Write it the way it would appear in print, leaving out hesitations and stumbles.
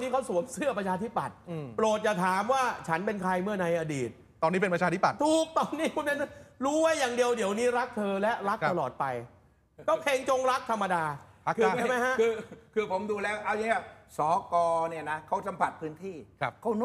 เขาสวมเสื้อประชาธิปัตย์โปรดอย่าถามว่าฉันเป็นใครเมื่อในอดีตตอนนี้เป็นประชาธิปัตย์ถูกตอนนี้คุณเป็นรู้ไว้อย่างเดียวเดี๋ยวนี้รักเธอและรักตลอดไปก็เพลงจงรักธรรมดาใช่ไหมฮะคือผมดูแล้วเอาอย่างนี้สกเนี่ยนะเขาสัมผัสพื้นที่เขา